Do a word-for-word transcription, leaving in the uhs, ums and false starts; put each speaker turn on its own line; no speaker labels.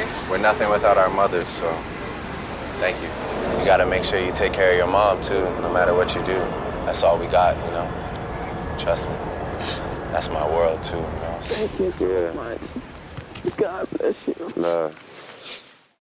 Nice.
We're nothing without our mothers, so thank you. You gotta make sure you take care of your mom, too, no matter what you do. That's all we got, you know? Trust me. That's my world, too, you know?
Thank you so
Yeah.
much. God bless you.
Love.